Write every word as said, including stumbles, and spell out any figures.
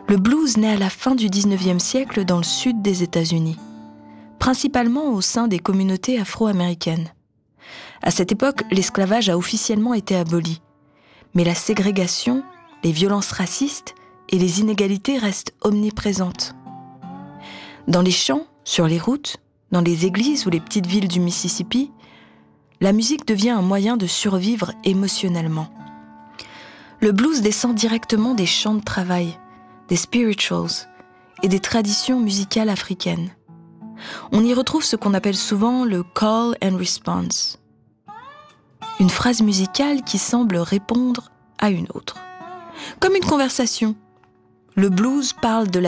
Le blues naît à la fin du dix-neuvième siècle dans le sud des États-Unis, principalement au sein des communautés afro-américaines. À cette époque, l'esclavage a officiellement été aboli, mais la ségrégation, les violences racistes et les inégalités restent omniprésentes. Dans les champs, sur les routes, dans les églises ou les petites villes du Mississippi, la musique devient un moyen de survivre émotionnellement. Le blues descend directement des chants de travail, des spirituals et des traditions musicales africaines. On y retrouve ce qu'on appelle souvent le call and response, une phrase musicale qui semble répondre à une autre. Comme une conversation, le blues parle de la